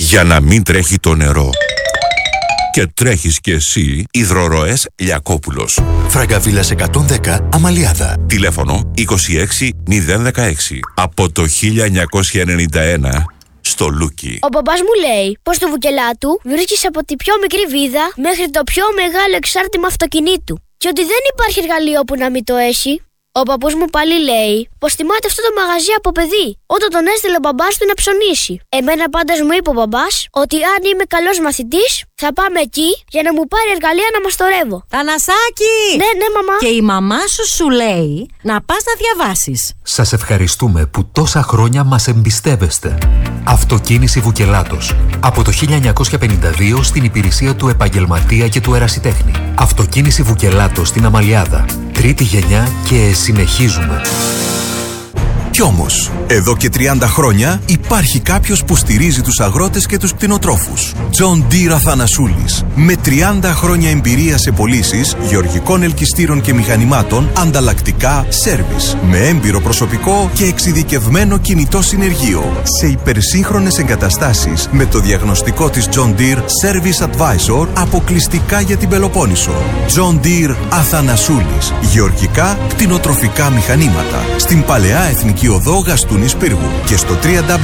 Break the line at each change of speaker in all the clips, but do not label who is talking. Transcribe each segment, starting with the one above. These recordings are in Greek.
Για να μην τρέχει το νερό. Και τρέχεις κι εσύ, Υδροροές Λιακόπουλος.
Φραγκαβίλας 110, Αμαλιάδα.
Τηλέφωνο 26016. Από το 1991 στο Λούκι.
Ο μπαμπάς μου λέει πως το Βουκελάτου βρίσκεις από τη πιο μικρή βίδα μέχρι το πιο μεγάλο εξάρτημα αυτοκινήτου. Και ότι δεν υπάρχει εργαλείο που να μην το έχει. Ο παππούς μου πάλι λέει πως θυμάται αυτό το μαγαζί από παιδί, όταν τον έστειλε ο μπαμπάς του να ψωνίσει. Εμένα πάντως μου είπε ο μπαμπάς ότι αν είμαι καλός μαθητής, θα πάμε εκεί για να μου πάρει εργαλεία να μαστορεύω.
Θανασάκη!
Ναι, μαμά.
Και η μαμά σου λέει να πας να διαβάσεις.
Σας ευχαριστούμε που τόσα χρόνια μας εμπιστεύεστε. Αυτοκίνηση Βουκελάτος. Από το 1952 στην υπηρεσία του επαγγελματία και του ερασιτέχνη. Αυτοκίνηση Βουκελάτος στην Αμαλιάδα. Τρίτη γενιά και συνεχίζουμε.
Κι όμως, εδώ και 30 χρόνια υπάρχει κάποιος που στηρίζει τους αγρότες και τους κτηνοτρόφους. John Deere Αθανασούλης. Με 30 χρόνια εμπειρία σε πωλήσεις γεωργικών ελκυστήρων και μηχανημάτων, ανταλλακτικά, σέρβις. Με έμπειρο προσωπικό και εξειδικευμένο κινητό συνεργείο. Σε υπερσύγχρονες εγκαταστάσεις με το διαγνωστικό της John Deere Service Advisor αποκλειστικά για την Πελοπόννησο. John Deere Αθανασούλης. Γεωργικά, κτηνοτροφικά μηχανήματα. Στην Παλαιά Εθνική Οδό Γαστούνης Πύργου και στο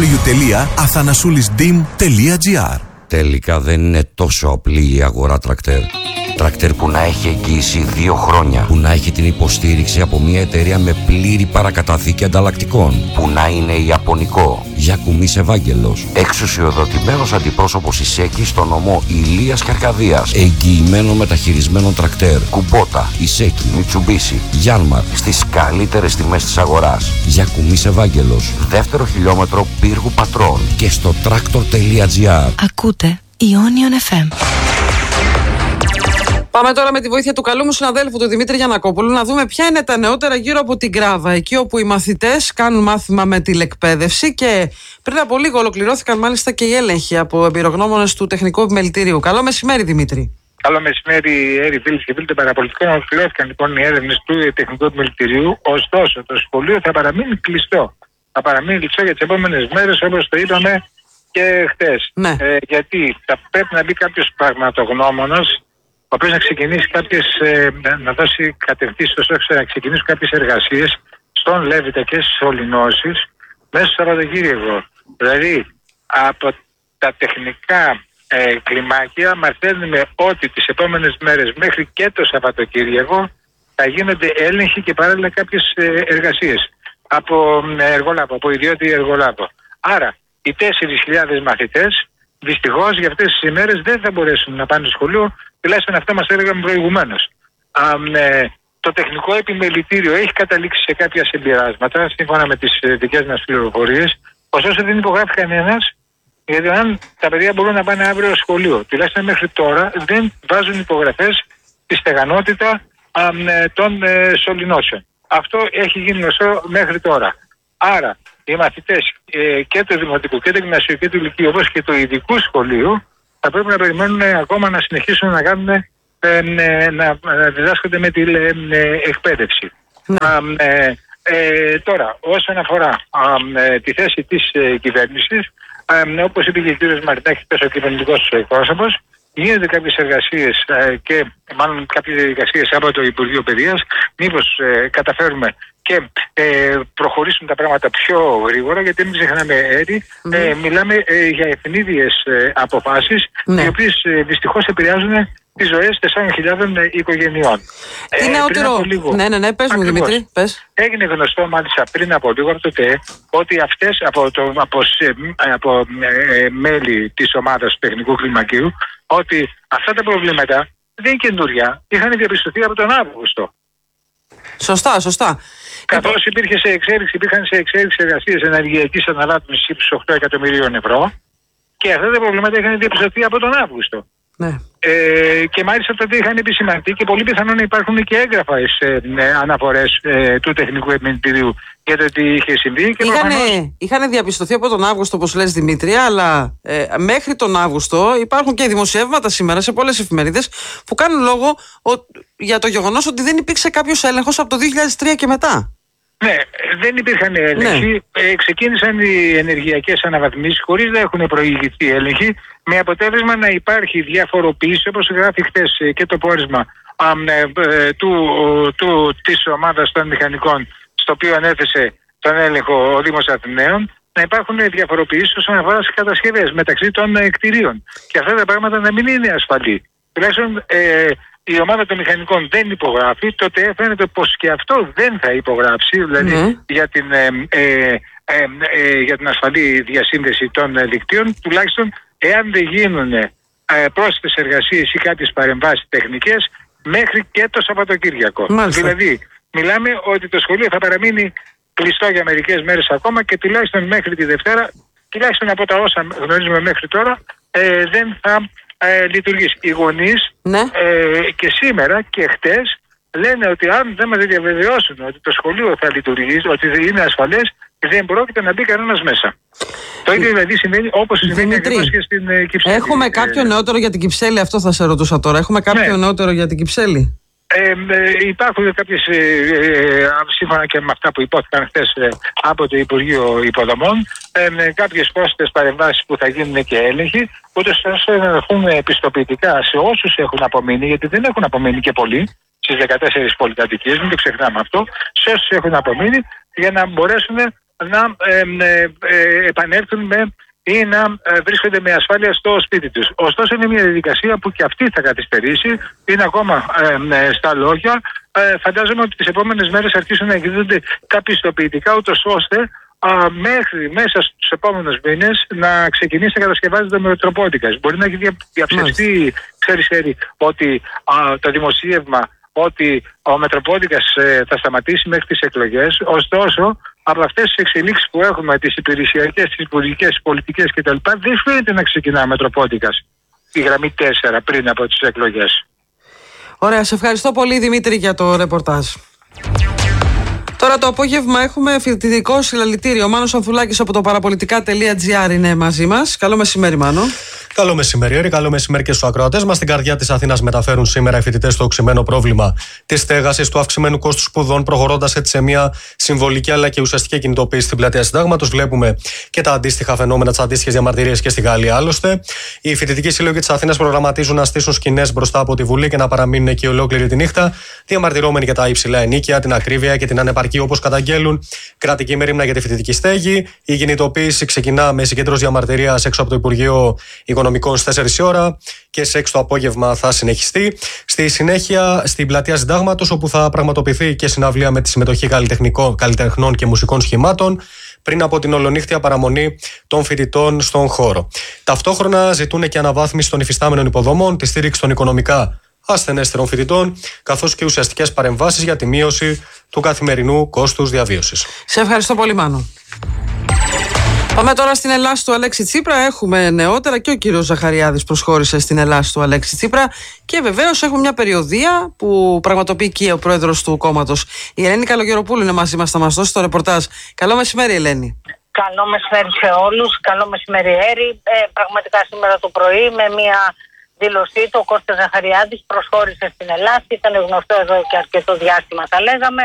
www.athanasoulisdim.gr.
Τελικά δεν είναι τόσο απλή η αγορά τρακτέρ. Τρακτέρ που να έχει εγγύηση 2 χρόνια, που να έχει την υποστήριξη από μια εταιρεία με πλήρη παρακαταθήκη ανταλλακτικών, που να είναι ιαπωνικό. Γιακουμής Ευάγγελος, εξουσιοδοτημένος αντιπρόσωπος Ισέκη στο νομό Ηλίας και Αρκαδίας, εγγυημένο μεταχειρισμένο τρακτέρ, Κουμπότα, Ισέκη, Μιτσουμπίσι, Γιάνμαρ, στις καλύτερες τιμές της αγοράς. Γιακουμής Ευάγγελος, 2ο χιλιόμετρο Πύργου Πατρών και στο tractor.gr.
Ακούτε Ionion FM.
Πάμε τώρα με τη βοήθεια του καλού μου συναδέλφου του Δημήτρη Γιαννακόπουλου να δούμε ποια είναι τα νεότερα γύρω από την Κράβα, εκεί όπου οι μαθητές κάνουν μάθημα με τηλεκπαίδευση και πριν από λίγο ολοκληρώθηκαν μάλιστα και οι έλεγχοι από εμπειρογνώμονες του Τεχνικού Επιμελητηρίου. Καλό μεσημέρι, Δημήτρη.
Καλό μεσημέρι, Έρη, φίλοι και φίλοι των παραπολιτικών. Ολοκληρώθηκαν λοιπόν οι έρευνες του Τεχνικού Επιμελητηρίου. Ωστόσο, το σχολείο θα παραμείνει κλειστό. Θα παραμείνει κλειστό για τις επόμενες μέρες, όπως το είπαμε και χτες.
Ναι.
Γιατί θα πρέπει να μπει κάποιος πραγματογνώμονας, ο οποίος να ξεκινήσει να δώσει κατευθύνσεις ώστε να ξεκινήσουν κάποιες εργασίες στον Λέβητα και στις Σωληνώσεις μέσα στο Σαββατοκύριακο. Δηλαδή, από τα τεχνικά κλιμάκια μαθαίνουμε ότι τις επόμενες μέρες μέχρι και το Σαββατοκύριακο θα γίνονται έλεγχοι και παράλληλα κάποιες εργασίες από εργολάβο, από ιδιώτη εργολάβο. Άρα, οι 4.000 μαθητές δυστυχώς για αυτές τις ημέρες δεν θα μπορέσουν να πάνε στο σχολείο, τουλάχιστον αυτά μας έλεγαμε προηγουμένως. Το Τεχνικό Επιμελητήριο έχει καταλήξει σε κάποια συμπεράσματα, σύμφωνα με τις δικές μας πληροφορίες, ωστόσο δεν υπογράφει κανένας, γιατί αν τα παιδιά μπορούν να πάνε αύριο στο σχολείο, τουλάχιστον μέχρι τώρα δεν βάζουν υπογραφές στη στεγανότητα των Σωληνώσεων. Αυτό έχει γίνει γνωστό μέχρι τώρα. Άρα, οι μαθητές και του Δημοτικού και του Γυμνασίου και του Λυκείου όπως και του ειδικού σχολείου θα πρέπει να περιμένουν ακόμα να συνεχίσουν να κάνουν να διδάσκονται με την εκπαίδευση. Τώρα, όσον αφορά τη θέση της κυβέρνησης, όπως είπε και ο κ. Μαρινάκης, ο κυβερνητικός εκπρόσωπος, γίνονται κάποιες εργασίες και μάλλον κάποιες διαδικασίες από το Υπουργείο Παιδείας, μήπως καταφέρουμε και προχωρήσουν τα πράγματα πιο γρήγορα, γιατί μην ξεχνάμε, μιλάμε για ευνίδιες αποφάσεις, οι οποίες δυστυχώς επηρεάζουν τις ζωές 4.000 οικογενειών.
Τι νεότερο. Ναι, πες μου, Δημήτρη. Πες.
Έγινε γνωστό μάλιστα πριν από λίγο από το ΤΕ ότι αυτές από μέλη της ομάδας του Τεχνικού Κλιμακίου ότι αυτά τα προβλήματα δεν είναι καινούρια. Είχαν διαπιστωθεί από τον Αύγουστο.
Σωστά.
Καθώς υπήρχαν σε εξέλιξη εργασίες ενεργειακής αναλάτμισης ύψους 8 εκατομμυρίων ευρώ και αυτά τα προβλήματα είχαν διαπιστωθεί από τον Αύγουστο.
Ναι.
Και μάλιστα τότε είχαν επισημανθεί και πολύ πιθανόν να υπάρχουν και έγγραφα αναφορές του Τεχνικού Επιμελητηρίου για το τι είχε συμβεί.
Είχαν διαπιστωθεί από τον Αύγουστο, όπως λες, Δημήτρη, αλλά μέχρι τον Αύγουστο υπάρχουν και δημοσιεύματα σήμερα σε πολλές εφημερίδες που κάνουν λόγο για το γεγονός ότι δεν υπήρξε κάποιος έλεγχος από το 2003 και μετά.
Ναι, δεν υπήρχαν έλεγχοι. Ξεκίνησαν οι ενεργειακές αναβαθμίσεις χωρίς να έχουν προηγηθεί έλεγχοι, με αποτέλεσμα να υπάρχει διαφοροποίηση, όπως γράφει χτες και το πόρισμα της ομάδας των μηχανικών, στο οποίο ανέθεσε τον έλεγχο ο Δήμος Αθηναίων, να υπάρχουν διαφοροποιήσεις όσον αφορά στις κατασκευές μεταξύ των κτηρίων. Και αυτά τα πράγματα να μην είναι ασφαλή. Τουλάχιστον η ομάδα των μηχανικών δεν υπογράφει, τότε φαίνεται πως και αυτό δεν θα υπογράψει, δηλαδή για την ασφαλή διασύνδεση των δικτύων, τουλάχιστον εάν δεν γίνουν πρόσθετες εργασίες ή κάποιες παρεμβάσεις τεχνικές μέχρι και το Σαββατοκύριακο. Δηλαδή, μιλάμε ότι το σχολείο θα παραμείνει κλειστό για μερικές μέρες ακόμα και τουλάχιστον μέχρι τη Δευτέρα, τουλάχιστον από τα όσα γνωρίζουμε μέχρι τώρα, δεν θα λειτουργήσει. Οι γονείς και σήμερα και χτες λένε ότι αν δεν μας διαβεβαιώσουν ότι το σχολείο θα λειτουργήσει, ότι είναι ασφαλές, δεν πρόκειται να μπει κανένας μέσα. Το ίδιο δηλαδή συμβαίνει όπως συμβαίνει ακριβώς και στην Κυψέλη.
Έχουμε κάποιο νεότερο για την Κυψέλη, αυτό θα σε ρωτούσα τώρα. Έχουμε κάποιο νεότερο για την Κυψέλη?
Υπάρχουν κάποιες, σύμφωνα και με αυτά που υπόθηκαν χθες από το Υπουργείο Υποδομών, κάποιες πρόσθετες παρεμβάσεις που θα γίνουν και έλεγχοι, ούτως ώστε να δοθούν επιστοποιητικά σε όσους έχουν απομείνει, γιατί δεν έχουν απομείνει και πολλοί στις 14 πολυκατοικίες, μην το ξεχνάμε αυτό, σε όσους έχουν απομείνει, για να μπορέσουν να επανέλθουν ή να βρίσκονται με ασφάλεια στο σπίτι τους. Ωστόσο είναι μια διαδικασία που και αυτή θα καθυστερήσει, είναι ακόμα στα λόγια. Φαντάζομαι ότι τις επόμενες μέρες αρχίσουν να εκδίδονται τα πιστοποιητικά, ούτως ώστε μέχρι μέσα στους επόμενους μήνες να ξεκινήσει να κατασκευάζεται ο Μετροπόντικας. Μπορεί να έχει διαψευστεί, ξέρεις, ότι το δημοσίευμα ότι ο Μετροπόντικας θα σταματήσει μέχρι τις εκλογές. Ωστόσο, από αυτές τις εξελίξεις που έχουμε, τις υπηρεσιακές, τις υπουργικές, τις πολιτικές κτλ., δεν φαίνεται να ξεκινά ο Μετροπόντικας η γραμμή 4 πριν από τις εκλογές.
Ωραία, σε ευχαριστώ πολύ Δημήτρη για το ρεπορτάζ. Τώρα το απόγευμα έχουμε φοιτητικό συλλαλητήριο. Ο Μάνος Ανθουλάκης από το παραπολιτικά.gr είναι μαζί μας. Καλό μεσημέρι, Μάνο.
Καλό μεσημέρι, Έρη. Καλό μεσημέρι και στους ακροατές μας. Στην καρδιά της Αθήνας μεταφέρουν σήμερα οι φοιτητές το οξυμένο πρόβλημα της στέγασης, του αυξημένου κόστους σπουδών, προχωρώντας έτσι σε μια συμβολική αλλά και ουσιαστική κινητοποίηση στην πλατεία Συντάγματος. Βλέπουμε και τα αντίστοιχα φαινόμενα, τις αντίστοιχες διαμαρτυρίες και στη Γαλλία άλλωστε. Οι φοιτητικοί σύλλογοι της Αθήνας προγραμματίζουν να στήσουν σκηνές μπροστά από τη Βουλή και να παραμείνουν εκεί ολόκληρη τη νύχτα, διαμαρτυρόμενοι για τα υψηλά ενοίκια, την ακρίβεια και την ανεπαρκή, όπως καταγγέλουν, κρατική μερίμνα για τη φοιτητική στέγη. Η κινητοποίηση ξεκινά με συγκέντρωση διαμαρτυρίας έξω από το Υπουργείο Οικονομικών στις 4 η ώρα και σε 6 το απόγευμα θα συνεχιστεί. Στη συνέχεια στην πλατεία Συντάγματος, όπου θα πραγματοποιηθεί και συναυλία με τη συμμετοχή καλλιτεχνών και μουσικών σχημάτων, πριν από την ολονύχτια παραμονή των φοιτητών στον χώρο. Ταυτόχρονα ζητούν και αναβάθμιση των υφιστάμενων υποδομών, τη στήριξη των οικονομικά ασθενέστερων φοιτητών, καθώς και ουσιαστικές παρεμβάσεις για τη μείωση του καθημερινού κόστους διαβίωσης.
Σε ευχαριστώ πολύ, Μάνο. Πάμε τώρα στην Ελλάς του Αλέξη Τσίπρα. Έχουμε νεότερα και ο κύριος Ζαχαριάδης προσχώρησε στην Ελλάς του Αλέξη Τσίπρα. Και βεβαίως έχουμε μια περιοδία που πραγματοποιεί και ο πρόεδρος του κόμματος. Η Ελένη Καλογεροπούλου είναι μαζί μας, θα μας δώσει το ρεπορτάζ. Καλό μεσημέρι, Ελένη.
Καλό μεσημέρι σε όλους. Καλό μεσημέρι, Έρη. Πραγματικά σήμερα το πρωί με μια δήλωσή του ο Κώστας Ζαχαριάδης προσχώρησε στην Ελλάδα. Ήταν γνωστό εδώ και αρκετό διάστημα, θα λέγαμε.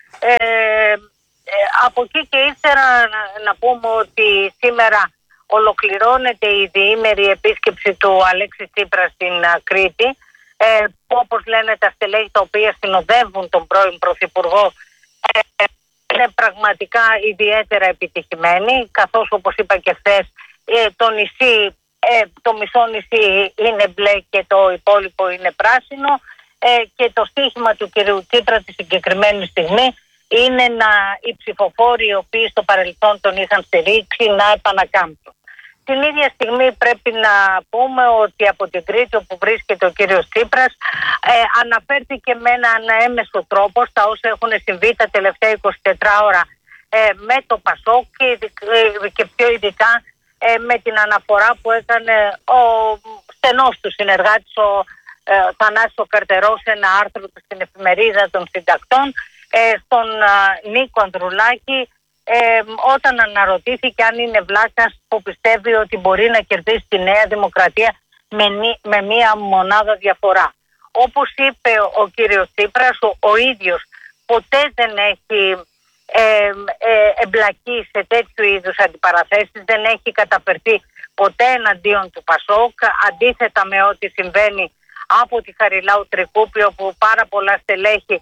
Από εκεί και ύστερα να πούμε ότι σήμερα ολοκληρώνεται η διήμερη επίσκεψη του Αλέξη Τσίπρα στην Κρήτη, που όπως λένε τα στελέχη τα οποία συνοδεύουν τον πρώην Πρωθυπουργό είναι πραγματικά ιδιαίτερα επιτυχημένοι, καθώς όπως είπα και χθες το νησί, το μισό νησί είναι μπλε και το υπόλοιπο είναι πράσινο, και το στίχημα του κυρίου Τσίπρα τη συγκεκριμένη στιγμή είναι οι ψηφοφόροι οι οποίοι στο παρελθόν τον είχαν στηρίξει να επανακάμπτουν. Την ίδια στιγμή πρέπει να πούμε ότι από την Κρήτη όπου βρίσκεται ο κύριος Τσίπρας αναφέρθηκε με έναν έμεσο τρόπο στα όσα έχουν συμβεί τα τελευταία 24 ώρα με το ΠΑΣΟΚ και πιο ειδικά με την αναφορά που έκανε ο στενός του συνεργάτης ο Θανάσης Καρτερός σε ένα άρθρο στην εφημερίδα των συντακτών, στον Νίκο Ανδρουλάκη, όταν αναρωτήθηκε αν είναι βλάκας που πιστεύει ότι μπορεί να κερδίσει τη Νέα Δημοκρατία με μία μονάδα διαφορά. Όπως είπε ο κύριος Τσίπρας, ο ίδιος ποτέ δεν έχει εμπλακεί σε τέτοιου είδους αντιπαραθέσεις, δεν έχει καταφερθεί ποτέ εναντίον του ΠΑΣΟΚ, αντίθετα με ό,τι συμβαίνει από τη Χαριλάου Τρικούπη, όπου πάρα πολλά στελέχη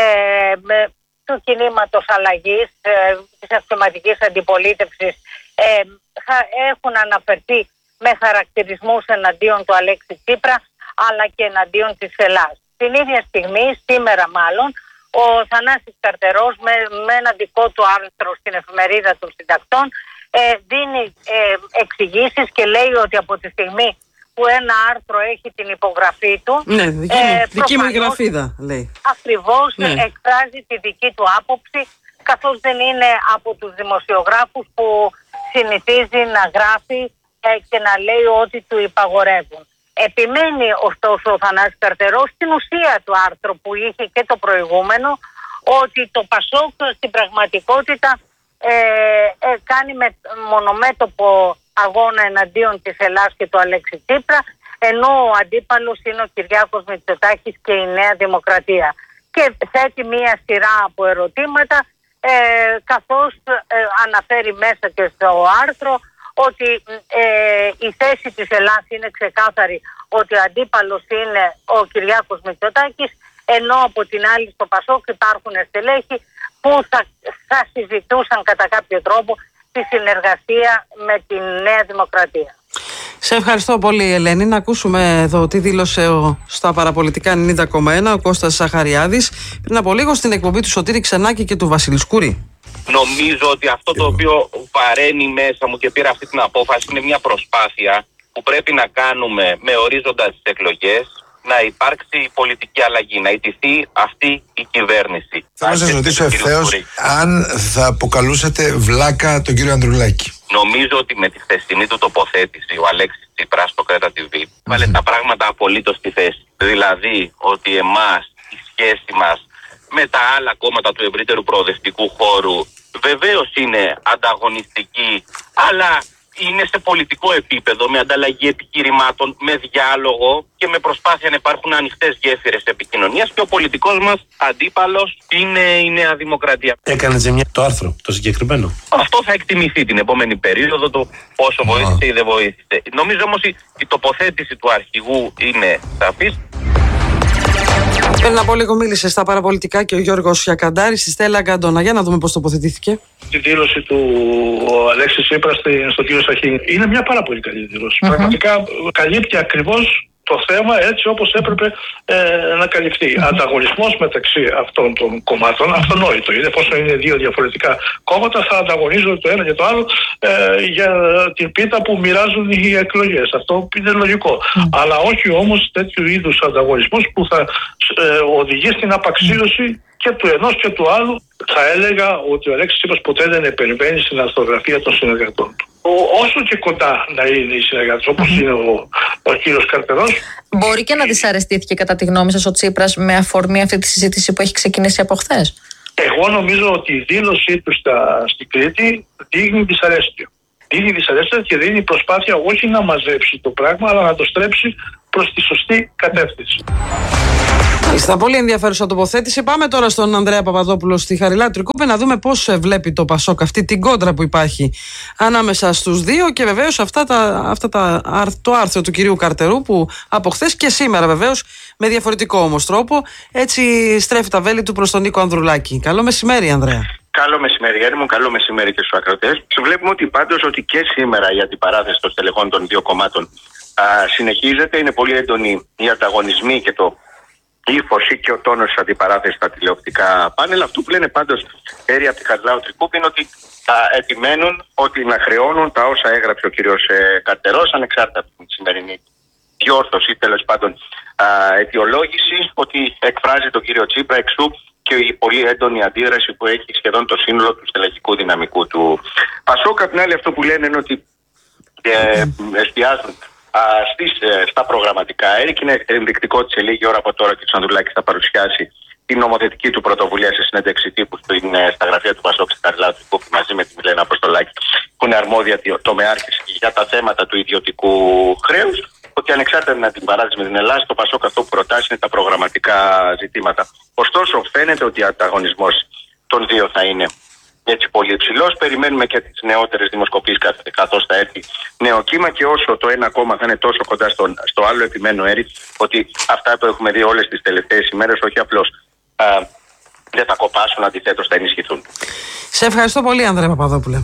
του κινήματος αλλαγής, της αξιωματικής αντιπολίτευσης έχουν αναφερθεί με χαρακτηρισμούς εναντίον του Αλέξη Τσίπρα αλλά και εναντίον της Ελλάδας. Την ίδια στιγμή, σήμερα μάλλον, ο Θανάσης Καρτερός με ένα δικό του άρθρο στην εφημερίδα των συντακτών δίνει εξηγήσεις και λέει ότι από τη στιγμή που ένα άρθρο έχει την υπογραφή του,
ναι, δική μου γραφίδα, λέει.
Ακριβώς, εκφράζει τη δική του άποψη, καθώς δεν είναι από τους δημοσιογράφους που συνηθίζει να γράφει και να λέει ότι του υπαγορεύουν. Επιμένει ωστόσο ο Θανάσης Καρτερός στην ουσία του άρθρου που είχε και το προηγούμενο, ότι το ΠΑΣΟΚ στην πραγματικότητα κάνει μονομέτωπο αγώνα εναντίον της Ελλάδας και του Αλέξη Τσίπρα, ενώ ο αντίπαλος είναι ο Κυριάκος Μητσοτάκης και η Νέα Δημοκρατία. Και θέτει μία σειρά από ερωτήματα, καθώς αναφέρει μέσα και στο άρθρο ότι η θέση της Ελλάδας είναι ξεκάθαρη, ότι ο αντίπαλος είναι ο Κυριάκος Μητσοτάκης, ενώ από την άλλη στο ΠΑΣΟΚ υπάρχουν στελέχη που θα συζητούσαν κατά κάποιο τρόπο τη συνεργασία με τη Νέα Δημοκρατία.
Σε ευχαριστώ πολύ, Ελένη. Να ακούσουμε εδώ τι δήλωσε στα παραπολιτικά 90,1 ο Κώστας Σαχαριάδης πριν από λίγο στην εκπομπή του Σωτήρη Ξενάκη και του Βασίλη Σκουρή.
Νομίζω ότι αυτό το οποίο παραίνει μέσα μου και πήρα αυτή την απόφαση είναι μια προσπάθεια που πρέπει να κάνουμε με ορίζοντα τις εκλογές, να υπάρξει πολιτική αλλαγή, να ιτηθεί αυτή η κυβέρνηση.
Θα σας ρωτήσω ευθέως αν θα αποκαλούσατε βλάκα τον κύριο Ανδρουλάκη.
Νομίζω ότι με τη χθεσινή του τοποθέτηση ο Αλέξης Τσίπρας στο Κρέτα TV βάλε τα πράγματα απολύτως στη θέση. Δηλαδή ότι εμάς η σχέση μας με τα άλλα κόμματα του ευρύτερου προοδευτικού χώρου βεβαίως είναι ανταγωνιστική, αλλά είναι σε πολιτικό επίπεδο, με ανταλλαγή επιχειρημάτων, με διάλογο και με προσπάθεια να υπάρχουν ανοιχτές γέφυρες επικοινωνίας, και ο πολιτικός μας αντίπαλος είναι η Νέα Δημοκρατία.
Έκανε ζημιά το άρθρο, το συγκεκριμένο.
Αυτό θα εκτιμηθεί την επόμενη περίοδο, το πόσο βοήθησε ή δεν βοήθησε. Νομίζω όμως η τοποθέτηση του αρχηγού είναι σαφής.
Πριν από λίγο μίλησε στα παραπολιτικά και ο Γιώργος Φιακαντάρης στη Στέλλα Γκαντόνα. Για να δούμε πώς τοποθετήθηκε.
Τη δήλωση του Αλέξη Τσίπρα στον κύριο Σαχίνη είναι μια πάρα πολύ καλή δήλωση. Πραγματικά καλύπτει ακριβώς το θέμα έτσι όπως έπρεπε να καλυφθεί. Ανταγωνισμός μεταξύ αυτών των κομμάτων, αυτονόητο είναι. Εφόσον είναι δύο διαφορετικά κόμματα, θα ανταγωνίζονται το ένα και το άλλο για την πίτα που μοιράζουν οι εκλογές. Αυτό είναι λογικό. Αλλά όχι όμως τέτοιου είδους ανταγωνισμούς που θα οδηγεί στην απαξίωση και του ενός και του άλλου. Θα έλεγα ότι ο Αλέξης Τσίπρας ποτέ δεν επεμβαίνει στην αρθρογραφία των συνεργατών του. Όσο και κοντά να είναι οι συνεργάτες, όπως είναι ο κύριος Καρτερός.
Μπορεί και να δυσαρεστήθηκε κατά τη γνώμη σας ο Τσίπρας με αφορμή αυτή τη συζήτηση που έχει ξεκινήσει από χθες?
Εγώ νομίζω ότι η δήλωσή του στην Κρήτη δείχνει δυσαρέστιο. Δείχνει δυσαρέστιο και δίνει προσπάθεια όχι να μαζέψει το πράγμα, αλλά να το στρέψει προς τη σωστή κατεύθυνση.
Μάλιστα, πολύ ενδιαφέρουσα τοποθέτηση. Πάμε τώρα στον Ανδρέα Παπαδόπουλο στη Χαριλάου Τρικούπη να δούμε πώς βλέπει το ΠΑΣΟΚ αυτή την κόντρα που υπάρχει ανάμεσα στους δύο, και βεβαίως το άρθρο του κυρίου Καρτερού που από χθες και σήμερα βεβαίως με διαφορετικό όμως τρόπο έτσι στρέφει τα βέλη του προς τον Νίκο Ανδρουλάκη. Καλό μεσημέρι, Ανδρέα.
Καλό μεσημέρι, Γιάννη μου, καλό μεσημέρι και στους ακροατές. Βλέπουμε ότι πάντως ότι και σήμερα η αντιπαράθεση των στελεχών των δύο κομμάτων συνεχίζεται. Είναι πολύ έντονοι οι ανταγωνισμοί και το ύφος και ο τόνος της αντιπαράθεσης στα τηλεοπτικά πάνελ. Αυτό που λένε πάντως έρη από τη Χαριλάου Τρικούπη είναι ότι επιμένουν ότι να χρεώνουν τα όσα έγραψε ο κύριος Καρτερός, ανεξάρτητα από την σημερινή διόρθωση ή τέλος πάντων αιτιολόγηση, ότι εκφράζει τον κύριο Τσίπρα, εξού και η πολύ έντονη αντίδραση που έχει σχεδόν το σύνολο του στελεχικού δυναμικού του ΠΑΣΟΚ. Απ' την άλλη, αυτό που λένε είναι ότι εστιάζουν στα προγραμματικά έργα, και είναι ενδεικτικό ότι σε λίγη ώρα από τώρα και ο Ανδρουλάκης θα παρουσιάσει την νομοθετική του πρωτοβουλία σε συνέντευξη τύπου στα γραφεία του ΠΑΣΟΚ στη Χαριλάου Τρικούπη μαζί με τη Μιλένα Αποστολάκη, που είναι αρμόδια τομεάρχης για τα θέματα του ιδιωτικού χρέους, ότι ανεξάρτητα με την παράδειση με την Ελλάδα, το ΠΑΣΟΚ αυτό που προτάσει είναι τα προγραμματικά ζητήματα. Ωστόσο, φαίνεται ότι ο ανταγωνισμός των δύο θα είναι έτσι πολύ υψηλός. Περιμένουμε και τις νεότερες δημοσκοπήσεις καθώς θα έρθει νέο κύμα, και όσο το ένα κόμμα θα είναι τόσο κοντά στο άλλο, επιμένω, Έρη, ότι αυτά το έχουμε δει όλες τις τελευταίες ημέρες, όχι απλώς δεν θα κοπάσουν, αντιθέτως θα ενισχυθούν.
Σε ευχαριστώ πολύ, Ανδρέα Παπαδόπουλε.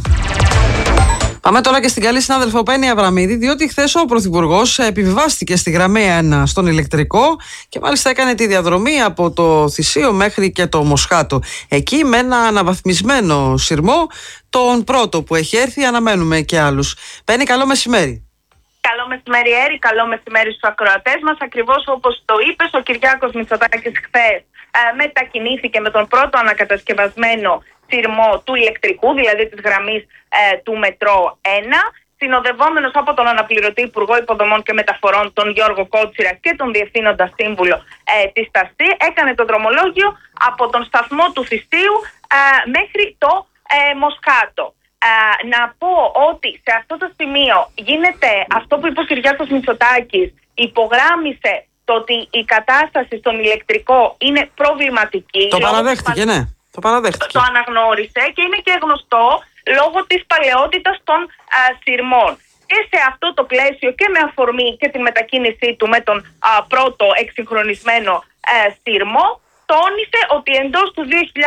Πάμε τώρα και στην καλή συνάδελφο Πέννη Αβραμίδη, διότι χθες ο Πρωθυπουργός επιβιβάστηκε στη γραμμή 1 στον ηλεκτρικό και μάλιστα έκανε τη διαδρομή από το Θησίο μέχρι και το Μοσχάτο. Εκεί με ένα αναβαθμισμένο σειρμό, τον πρώτο που έχει έρθει, αναμένουμε και άλλους. Πέννη, καλό μεσημέρι.
Καλό μεσημέρι, Έρη, καλό μεσημέρι στους ακροατές μας. Ακριβώς όπως το είπες, ο Κυριάκος Μητσοτάκης χθες μετακινήθηκε με τον πρώτο ανακατασκευασμένο σειρμό του ηλεκτρικού, δηλαδή της γραμμής του Μετρό 1, συνοδευόμενος από τον αναπληρωτή Υπουργό Υποδομών και Μεταφορών, τον Γιώργο Κότσιρα, και τον Διευθύνοντα Σύμβουλο της ΤΑΣΥ. Έκανε το δρομολόγιο από τον σταθμό του Θησίου μέχρι το Μοσχάτο. Να πω ότι σε αυτό το σημείο γίνεται αυτό που είπε ο Κυριάκος Μητσοτάκης, υπογράμμισε το ότι η κατάσταση στον ηλεκτρικό είναι προβληματική.
Το παραδέχτηκε, ναι.
Το αναγνώρισε και είναι και γνωστό λόγω της παλαιότητας των σειρμών. Και σε αυτό το πλαίσιο και με αφορμή και τη μετακίνησή του με τον πρώτο εξυγχρονισμένο σειρμό, τόνισε ότι εντός του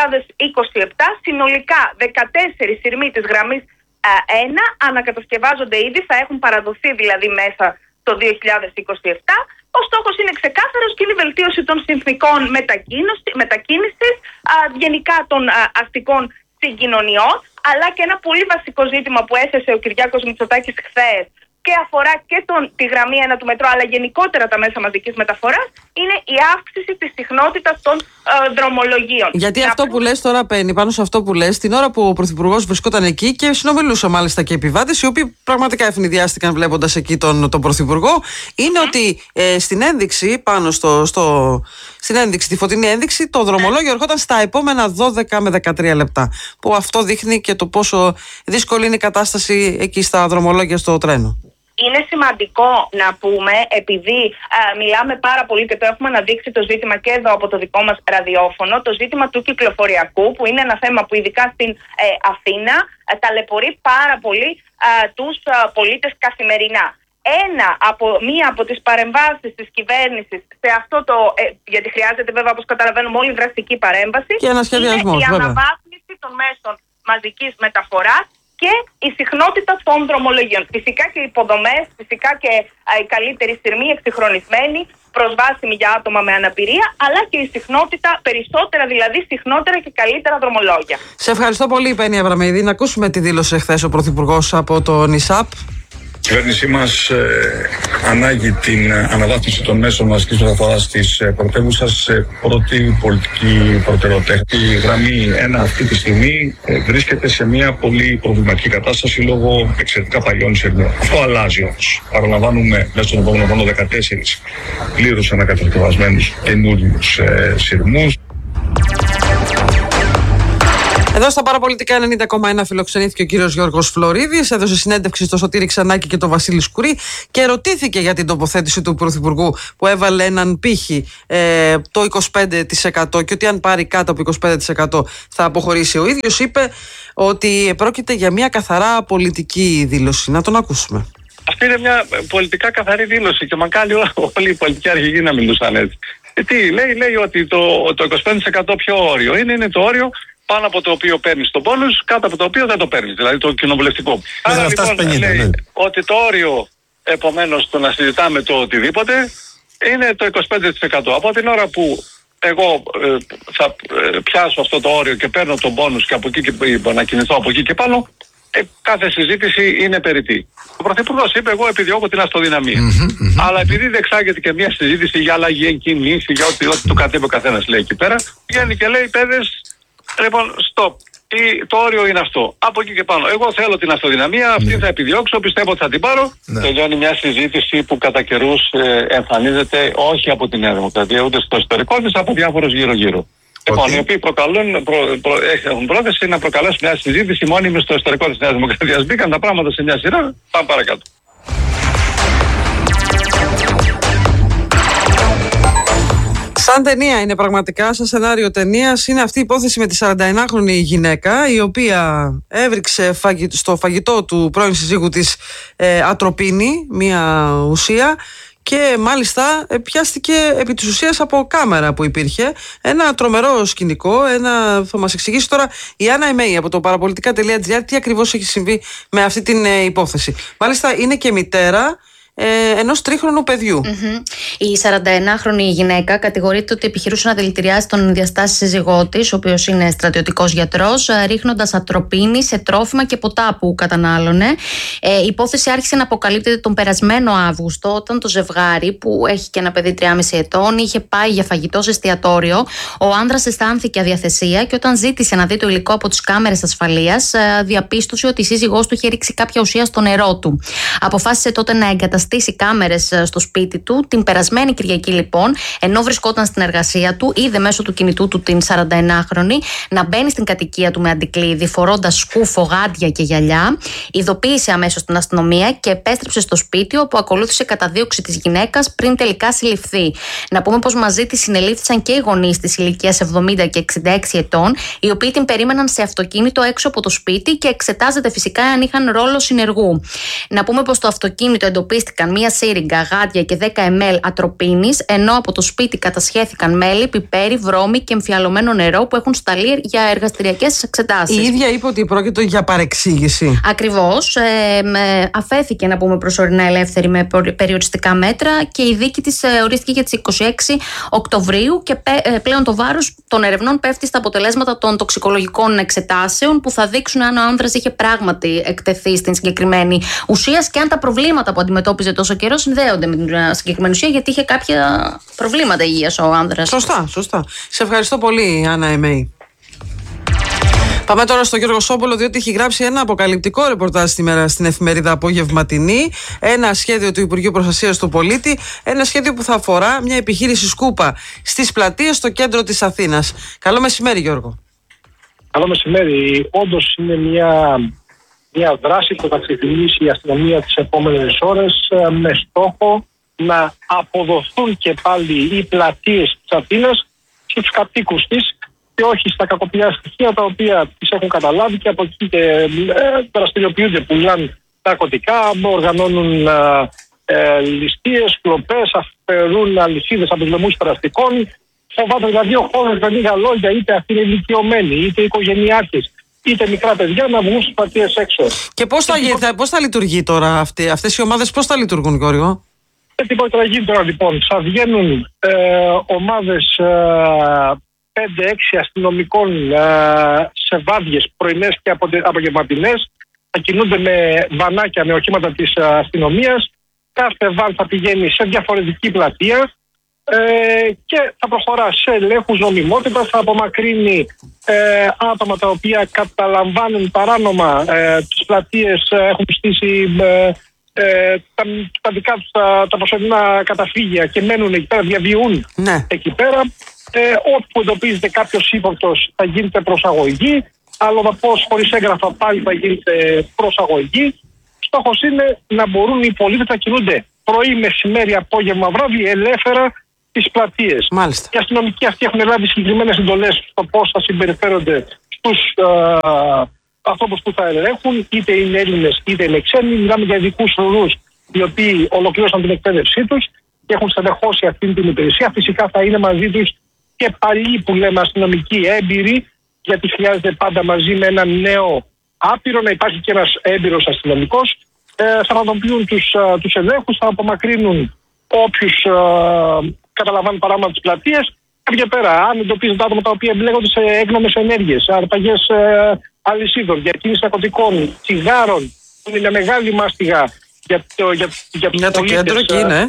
2027 συνολικά 14 σειρμοί της γραμμής 1 ανακατασκευάζονται ήδη, θα έχουν παραδοθεί δηλαδή μέσα το 2027. Ο στόχος είναι ξεκάθαρος και είναι η βελτίωση των συνθηκών μετακίνησης, γενικά των αστικών συγκοινωνιών, αλλά και ένα πολύ βασικό ζήτημα που έθεσε ο Κυριάκος Μητσοτάκης χθες και αφορά και τη γραμμή 1 του Μετρό, αλλά γενικότερα τα μέσα μαζικής μεταφοράς, είναι η αύξηση της συχνότητας των δρομολογίων.
Γιατί αυτό που λες τώρα, Πέννη, πάνω σε αυτό που λες, την ώρα που ο Πρωθυπουργός βρισκόταν εκεί και συνομιλούσε μάλιστα και επιβάτες, οι οποίοι πραγματικά ευνηδιάστηκαν βλέποντας εκεί τον Πρωθυπουργό, είναι ότι στην ένδειξη, πάνω στην ένδειξη, τη φωτεινή ένδειξη, το δρομολόγιο ερχόταν στα επόμενα 12 με 13 λεπτά. Που αυτό δείχνει και το πόσο δύσκολη είναι η κατάσταση εκεί στα δρομολόγια στο τρένο.
Είναι σημαντικό να πούμε, επειδή μιλάμε πάρα πολύ και το έχουμε αναδείξει το ζήτημα και εδώ από το δικό μας ραδιόφωνο, το ζήτημα του κυκλοφοριακού, που είναι ένα θέμα που ειδικά στην Αθήνα ταλαιπωρεί πάρα πολύ τους πολίτες καθημερινά. Μία από τις παρεμβάσεις της κυβέρνησης σε αυτό το, γιατί χρειάζεται βέβαια, όπως καταλαβαίνουμε, όλη δραστική παρέμβαση,
και είναι η
αναβάθμιση των μέσων μαζικής μεταφοράς και η συχνότητα των δρομολογίων. Φυσικά και οι υποδομές, φυσικά και η καλύτερη σειρμή, εξυγχρονισμένη, προσβάσιμη για άτομα με αναπηρία, αλλά και η συχνότητα, περισσότερα δηλαδή, συχνότερα και καλύτερα δρομολόγια.
Σε ευχαριστώ πολύ, Πέννη Αβραμίδη. Να ακούσουμε τη δήλωση χθες ο Πρωθυπουργός από το ΝΙΣΑΠ.
Η κυβέρνησή μας ανάγει την αναβάθμιση των μέσων μαζικής μεταφοράς της πρωτεύουσας σε πρώτη πολιτική προτεραιότητα. Η γραμμή 1 αυτή τη στιγμή βρίσκεται σε μια πολύ προβληματική κατάσταση λόγω εξαιρετικά παλιών σειρμών. Αυτό αλλάζει όμως. Παραλαμβάνουμε μέσα στον επόμενο χρόνο 14 πλήρως ανακατασκευασμένους καινούριους σειρμούς.
Εδώ στα Παραπολιτικά 90,1 φιλοξενήθηκε ο κύριος Γιώργος Φλωρίδης, έδωσε συνέντευξη στο Σωτήρη Ξανάκη και τον Βασίλη Σκουρί και ρωτήθηκε για την τοποθέτηση του Πρωθυπουργού που έβαλε έναν πύχη το 25% και ότι αν πάρει κάτω από 25% θα αποχωρήσει. Ο ίδιος είπε ότι πρόκειται για μια καθαρά πολιτική δήλωση. Να τον ακούσουμε.
Αυτή είναι μια πολιτικά καθαρή δήλωση και μακάρι όλοι οι πολιτικοί αρχηγοί να μιλούσαν έτσι. Τι λέει ότι το 25% ποιο όριο είναι το όριο πάνω από το οποίο παίρνεις τον πόνους, κάτω από το οποίο δεν το παίρνεις, δηλαδή το κοινοβουλευτικό. Άρα λοιπόν 50, λέει ότι το όριο, επομένως, το να συζητάμε το οτιδήποτε είναι το 25%. Από την ώρα που εγώ θα πιάσω αυτό το όριο και παίρνω τον πόνους και από εκεί και να κινηθώ από εκεί και πάνω, κάθε συζήτηση είναι περιττή. Ο Πρωθυπουργός είπε: εγώ επιδιώκω την αυτοδυναμία. Αλλά επειδή διεξάγεται και μια συζήτηση για αλλαγή εγκινήσει, για ό,τι του κατέβει ο καθένας, λέει εκεί πέρα, βγαίνει και λέει: παιδες, λοιπόν, stop. Το όριο είναι αυτό. Από εκεί και πάνω. Εγώ θέλω την αυτοδυναμία, αυτή θα επιδιώξω, πιστεύω ότι θα την πάρω. Τελειώνει μια συζήτηση που κατά καιρούς εμφανίζεται όχι από την Νέα Δημοκρατία, ούτε στο ιστορικό της, από διάφορους γύρω-γύρω. Λοιπόν, οι οποίοι έχουν πρόθεση να προκαλέσουν μια συζήτηση μόνιμη στο ιστορικό της Νέας Δημοκρατίας. Μπήκαν τα πράγματα σε μια σειρά, πάμε παρακάτω.
Σαν Σαν ταινία είναι πραγματικά, σαν σενάριο ταινίας, είναι αυτή η υπόθεση με τη 41χρονη γυναίκα, η οποία έβριξε στο φαγητό του πρώην συζύγου της ατροπίνη, μια ουσία, και μάλιστα πιάστηκε επί της ουσίας από κάμερα που υπήρχε. Ένα τρομερό σκηνικό, θα μας εξηγήσει τώρα η Άννα Εμέη από το παραπολιτικά.gr τι ακριβώς έχει συμβεί με αυτή την υπόθεση. Μάλιστα είναι και μητέρα ενός τρίχρονου παιδιού.
Η 41χρονη γυναίκα κατηγορείται ότι επιχειρούσε να δηλητηριάσει τον διαστάση σύζυγό της, ο οποίος είναι στρατιωτικός γιατρός, ρίχνοντας ατροπίνη σε τρόφιμα και ποτά που κατανάλωνε. Η υπόθεση άρχισε να αποκαλύπτεται τον περασμένο Αύγουστο, όταν το ζευγάρι, που έχει και ένα παιδί 3,5 ετών, είχε πάει για φαγητό σε εστιατόριο. Ο άνδρας αισθάνθηκε αδιαθεσία και όταν ζήτησε να δει το υλικό από τις κάμερες ασφαλείας, διαπίστωσε ότι η σύζυγός του είχε ρίξει κάποια ουσία στο νερό του. Αποφάσισε τότε να εγκαταστήσει κάμερες στο σπίτι του. Την περασμένη Κυριακή, λοιπόν, ενώ βρισκόταν στην εργασία του, είδε μέσω του κινητού του την 41χρονη να μπαίνει στην κατοικία του με αντικλείδι, φορώντας σκούφο, γάντια και γυαλιά. Ειδοποίησε αμέσως την αστυνομία και επέστρεψε στο σπίτι, όπου ακολούθησε καταδίωξη της γυναίκας πριν τελικά συλληφθεί. Να πούμε πως μαζί της συνελήφθησαν και οι γονείς της ηλικίας 70 και 66 ετών, οι οποίοι την περίμεναν σε αυτοκίνητο έξω από το σπίτι και εξετάζεται φυσικά αν είχαν ρόλο συνεργού. Να πούμε πως το αυτοκίνητο εντοπίστηκε μία σύριγγα, γάντια και 10 ml ατροπίνης, ενώ από το σπίτι κατασχέθηκαν μέλι, πιπέρι, βρώμη και εμφιαλωμένο νερό που έχουν σταλεί για εργαστηριακές εξετάσεις.
Η ίδια είπε ότι πρόκειται για παρεξήγηση.
Ακριβώς. Αφέθηκε, να πούμε, προσωρινά ελεύθερη με περιοριστικά μέτρα και η δίκη της ορίστηκε για τις 26 Οκτωβρίου και πλέον το βάρος των ερευνών πέφτει στα αποτελέσματα των τοξικολογικών εξετάσεων που θα δείξουν αν ο άνδρας είχε πράγματι εκτεθεί στην συγκεκριμένη ουσία και αν τα προβλήματα που αντιμετώπιζε τόσο καιρό συνδέονται με την συγκεκριμένη ουσία, γιατί είχε κάποια προβλήματα υγείας ο άνδρας.
Σωστά. Σε ευχαριστώ πολύ, Άννα Εμέη. Πάμε τώρα στο Γιώργο Σόμπολο, διότι έχει γράψει ένα αποκαλυπτικό ρεπορτάζ σήμερα στην εφημερίδα Απόγευματινή. Ένα σχέδιο του Υπουργείου Προστασίας του Πολίτη. Ένα σχέδιο που θα αφορά μια επιχείρηση σκούπα στις πλατείες στο κέντρο της Αθήνας. Καλό μεσημέρι, Γιώργο.
Καλό μεσημέρι. Όντως είναι μια δράση που θα ξεκινήσει η αστυνομία τις επόμενες ώρες με στόχο να αποδοθούν και πάλι οι πλατείες της Αθήνας στους κατοίκους της και όχι στα κακοποιητικά στοιχεία τα οποία τις έχουν καταλάβει και από εκεί και δραστηριοποιούνται, πουλάνε ναρκωτικά, οργανώνουν ληστείες, κλοπές, αφαιρούν αλυσίδες από τους λαιμούς περαστικών. Φοβάται δηλαδή ο χώρος με λίγα λόγια, είτε αυτοί είναι ηλικιωμένοι, είτε οικογενειάρχες, είτε μικρά παιδιά, να βγουν στις πλατείες έξω.
Και πώς θα λειτουργεί τώρα αυτές οι ομάδες, πώς θα λειτουργούν, Γιώργο?
Τίποτα θα γίνει τώρα, λοιπόν. Θα βγαίνουν ομάδες 5-6 αστυνομικών σε βάδιες πρωινές και απογευματινές. Θα κινούνται με βανάκια, με οχήματα της αστυνομίας. Κάθε βαν θα πηγαίνει σε διαφορετική πλατεία και θα προχωρά σε ελέγχους νομιμότητας, θα απομακρύνει άτομα τα οποία καταλαμβάνουν παράνομα τις πλατείες, έχουν στήσει τα δικά τους τα προσωρινά καταφύγια και μένουν εκεί πέρα, διαβιούν εκεί πέρα. Όπου εντοπίζεται κάποιος ύποπτος θα γίνεται προσαγωγή, άλλο πώς χωρίς έγγραφα πάλι θα γίνεται προσαγωγή. Στόχος είναι να μπορούν οι πολίτες να κινούνται πρωί, μεσημέρι, απόγευμα, βράδυ ελεύθερα στις πλατείες.
Μάλιστα.
Οι αστυνομικοί αυτοί έχουν λάβει συγκεκριμένες εντολές στο πώς θα συμπεριφέρονται στους ανθρώπους που θα ελέγχουν, είτε είναι Έλληνες είτε είναι ξένοι. Μιλάμε για ειδικούς φρουρούς οι οποίοι ολοκλήρωσαν την εκπαίδευσή τους και έχουν στελεχώσει αυτή την υπηρεσία. Φυσικά θα είναι μαζί τους και παλιοί που λέμε αστυνομικοί έμπειροι, γιατί χρειάζεται πάντα μαζί με έναν νέο άπειρο να υπάρχει και ένας έμπειρος αστυνομικός. Θα πραγματοποιούν τους ελέγχους, θα απομακρύνουν όποιους καταλαμβάνουν παράνομα τις πλατείες. Και πέρα, αν εντοπίζονται άτομα τα οποία εμπλέκονται σε έγνομες ενέργειες, αρπαγές αλυσίδων, διακίνηση ναρκωτικών, τσιγάρων, που είναι μεγάλη μάστιγα για
το κέντρο εκεί είναι.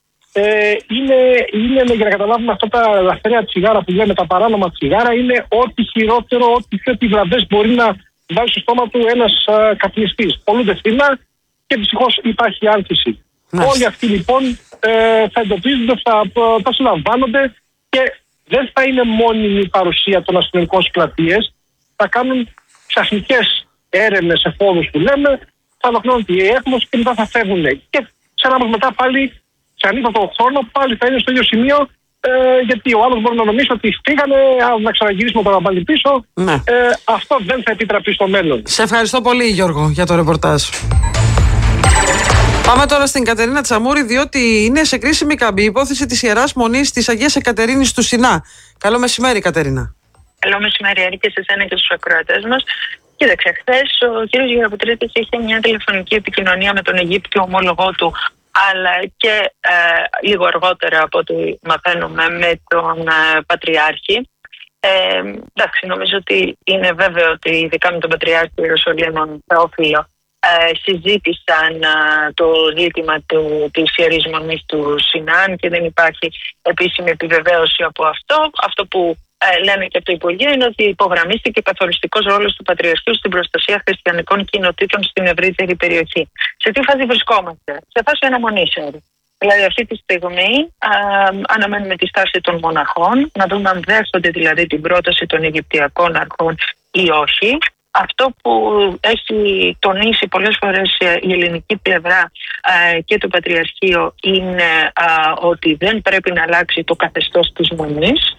Είναι για να καταλάβουμε αυτά τα ελαφραία τσιγάρα που λέμε, τα παράνομα τσιγάρα, είναι ό,τι χειρότερο, ό,τι πιο επιβλαβές μπορεί να βάλει στο στόμα του ένας καπνιστής. Πολλούνται φθηνά και δυστυχώς υπάρχει άνθηση. Όλοι αυτοί λοιπόν θα εντοπίζονται, θα συλλαμβάνονται και δεν θα είναι μόνιμη η παρουσία των αστυνομικών στις πλατείες. Θα κάνουν ξαφνικές έρευνες εφόδους που λέμε, θα ολοκληρώνουν τη έκμωση και μετά θα φεύγουν. Και ξανά μετά πάλι, σε ανύπατο χρόνο, πάλι θα είναι στο ίδιο σημείο γιατί ο άλλος μπορεί να νομίσει ότι φύγανε, να ξαναγυρίσουμε τώρα πάλι πίσω.
Ναι.
Αυτό δεν θα επιτραπεί στο μέλλον.
Σε ευχαριστώ πολύ, Γιώργο, για το ρεπορτάζ. Πάμε τώρα στην Κατερίνα Τσαμούρη, διότι είναι σε κρίσιμη καμπή η υπόθεση της Ιεράς Μονής της Αγίας Εκατερίνης του Σινά. Καλό μεσημέρι, Κατερίνα.
Καλό μεσημέρι, Άρη, και σε εσένα και στους ακροατές μας. Κοίταξε, χθες ο κ. Γεραπετρίτης είχε μια τηλεφωνική επικοινωνία με τον Αιγύπτιο ομόλογό του, αλλά και λίγο αργότερα από ό,τι μαθαίνουμε με τον Πατριάρχη. Εντάξει, νομίζω ότι είναι βέβαιο ότι ειδικά με τον Πατριάρχη Ιεροσολύμων Θεόφιλο συζήτησαν το ζήτημα της Ιερής Μονής του Σινάν και δεν υπάρχει επίσημη επιβεβαίωση από αυτό. Αυτό που λένε και από το Υπουργείο είναι ότι υπογραμμίστηκε καθοριστικός ρόλος του Πατριαρχείου στην προστασία χριστιανικών κοινοτήτων στην ευρύτερη περιοχή. Σε τι φάση βρισκόμαστε? Σε φάση αναμονής. Δηλαδή αυτή τη στιγμή αναμένουμε τη στάση των μοναχών, να δούμε αν δέχονται δηλαδή την πρόταση των Αιγυπτιακών αρχών ή όχι. Αυτό που έχει τονίσει πολλές φορές η ελληνική πλευρά και το Πατριαρχείο είναι ότι δεν πρέπει να αλλάξει το καθεστώς της Μονής.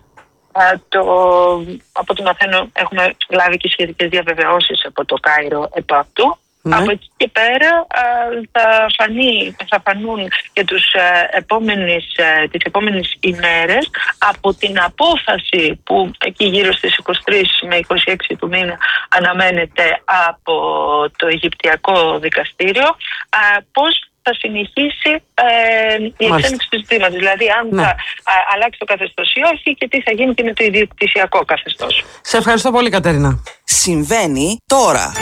Από ό,τι μαθαίνω έχουμε λάβει και σχετικές διαβεβαιώσεις από το Κάιρο επ' αυτού. Ναι. Από εκεί και πέρα θα φανούν και τις επόμενες ημέρες από την απόφαση που εκεί γύρω στις 23 με 26 του μήνα αναμένεται από το Αιγυπτιακό Δικαστήριο, πώς θα συνεχίσει η εξέλιξη του ζητήματος. Δηλαδή αν θα αλλάξει το καθεστώς ή όχι και τι θα γίνει και με το ιδιοκτησιακό καθεστώς.
Σε ευχαριστώ πολύ, Κατερίνα.
Συμβαίνει τώρα.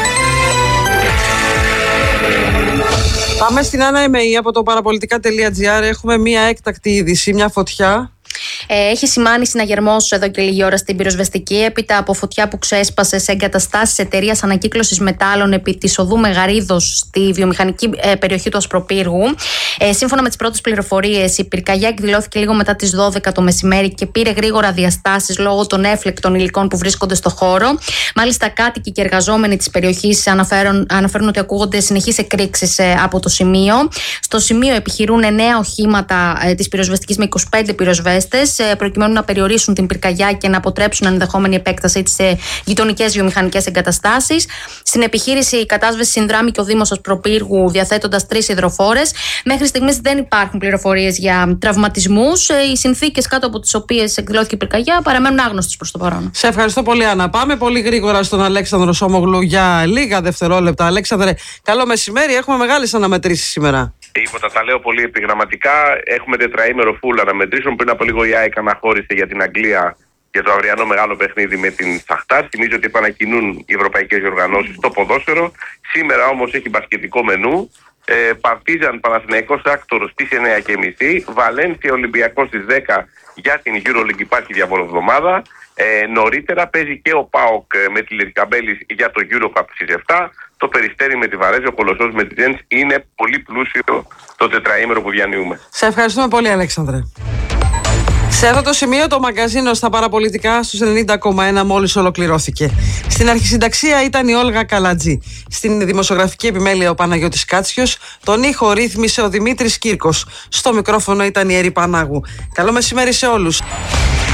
Πάμε στην Άννα Εμεή από το παραπολιτικά.gr. Έχουμε μια έκτακτη είδηση, μια φωτιά.
Έχει σημάνει συναγερμός εδώ και λίγη ώρα στην πυροσβεστική έπειτα από φωτιά που ξέσπασε σε εγκαταστάσεις εταιρείας ανακύκλωσης μετάλλων επί της οδού Μεγαρίδος στη βιομηχανική περιοχή του Ασπροπύργου. Σύμφωνα με τις πρώτες πληροφορίες, η πυρκαγιά εκδηλώθηκε λίγο μετά τις 12 το μεσημέρι και πήρε γρήγορα διαστάσεις λόγω των έφλεκτων υλικών που βρίσκονται στο χώρο. Μάλιστα, κάτοικοι και εργαζόμενοι της περιοχής αναφέρουν ότι ακούγονται συνεχείς εκρήξεις από το σημείο. Στο σημείο επιχειρούν 9 οχήματα της πυροσβεστικής με 25 πυροσβέστες, προκειμένου να περιορίσουν την πυρκαγιά και να αποτρέψουν ενδεχόμενη επέκταση σε γειτονικές βιομηχανικές εγκαταστάσεις. Στην επιχείρηση η κατάσβεση συνδράμει και ο Δήμος Ασπροπύργου, διαθέτοντας 3 υδροφόρες. Μέχρι στιγμής δεν υπάρχουν πληροφορίες για τραυματισμούς. Οι συνθήκες κάτω από τις οποίες εκδηλώθηκε η πυρκαγιά παραμένουν άγνωστες προς το παρόν.
Σε ευχαριστώ πολύ, Άννα. Πάμε πολύ γρήγορα στον Αλέξανδρο Σόμογλου για λίγα δευτερόλεπτα. Αλέξανδρε, καλό μεσημέρι. Έχουμε μεγάλες αναμετρήσεις σήμερα.
Τίποτα, τα λέω πολύ επιγραμματικά. Έχουμε τετραήμερο φουλ αναμετρήσεων. Πριν από λίγο η ΑΕΚ αναχώρησε για την Αγγλία για το αυριανό μεγάλο παιχνίδι με την Σαχτάρ. Θυμίζω ότι επανακινούν οι ευρωπαϊκές διοργανώσεις στο ποδόσφαιρο. Σήμερα όμως έχει μπασκετικό μενού. Παρτίζαν Παναθηναϊκός Άκτορος στις 9.30. Βαλένθια Ολυμπιακός στις 10 για την EuroLeague. Υπάρχει διαβολοβδομάδα. Νωρίτερα παίζει και ο ΠΑΟΚ με τη Λιρικαμπέλης για το EuroCup στις 7. Το Περιστέρι με τη Βαρέζη, ο Κολοσσός με τη Τζέντς. Είναι πολύ πλούσιο το τετραήμερο που διανύουμε.
Σε ευχαριστούμε πολύ, Αλέξανδρε. Σε αυτό το σημείο το μαγκαζίνο στα παραπολιτικά στους 90,1 μόλις ολοκληρώθηκε. Στην αρχισυνταξία ήταν η Όλγα Καλατζή. Στην δημοσιογραφική επιμέλεια ο Παναγιώτης Κάτσιος. Τον ήχο ρύθμισε ο Δημήτρης Κύρκος. Στο μικρόφωνο ήταν η Ερή Πανάγου. Καλό μεσημέρι σε όλους.